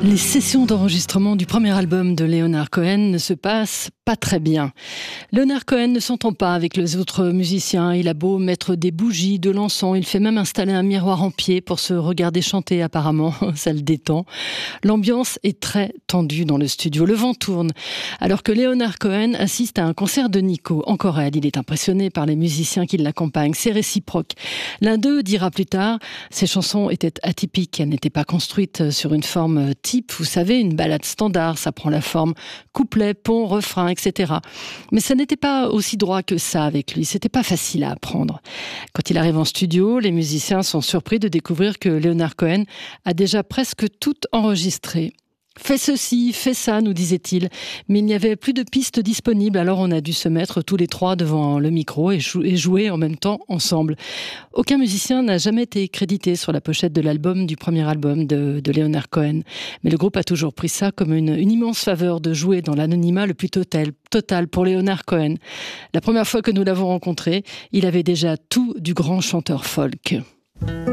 Les sessions d'enregistrement du premier album de Leonard Cohen ne se passent pas très bien. Leonard Cohen ne s'entend pas avec les autres musiciens. Il a beau mettre des bougies, de l'encens, il fait même installer un miroir en pied pour se regarder chanter apparemment, ça le détend. L'ambiance est très tendue dans le studio, le vent tourne. Alors que Leonard Cohen assiste à un concert de Nico en Corée, il est impressionné par les musiciens qui l'accompagnent, c'est réciproque. L'un d'eux dira plus tard, ces chansons étaient atypiques, elles n'étaient pas construites sur une forme type, vous savez, une ballade standard, ça prend la forme couplet, pont, refrain, etc. Mais ça n'était pas aussi droit que ça avec lui, c'était pas facile à apprendre. Quand il arrive en studio, les musiciens sont surpris de découvrir que Leonard Cohen a déjà presque tout enregistré. Fais ceci, fais ça, nous disait-il. Mais il n'y avait plus de pistes disponibles, alors on a dû se mettre tous les trois devant le micro et jouer en même temps ensemble. Aucun musicien n'a jamais été crédité sur la pochette de l'album, du premier album de Leonard Cohen. Mais le groupe a toujours pris ça comme une immense faveur de jouer dans l'anonymat le plus total pour Leonard Cohen. La première fois que nous l'avons rencontré, il avait déjà tout du grand chanteur folk.